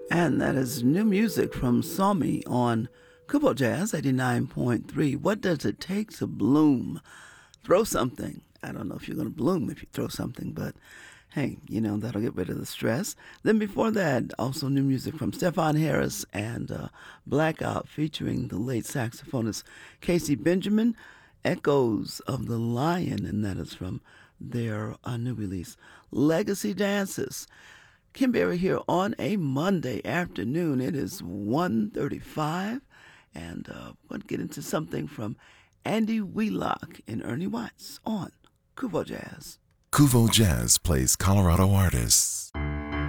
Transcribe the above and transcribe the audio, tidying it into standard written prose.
And that is new music from Somi on Kubo Jazz 89.3. What does it take to bloom? Throw something. I don't know if you're going to bloom if you throw something, but hey, that'll get rid of the stress. Then before that, also new music from Stefan Harris and Blackout featuring the late saxophonist Casey Benjamin, Echoes of the Lion, and that is from their new release, Legacy Dances. Kim Berry here on a Monday afternoon. It is 1:35, and we're going to get into something from Andy Wheelock and Ernie Watts on Kuvo Jazz. Kuvo Jazz plays Colorado artists.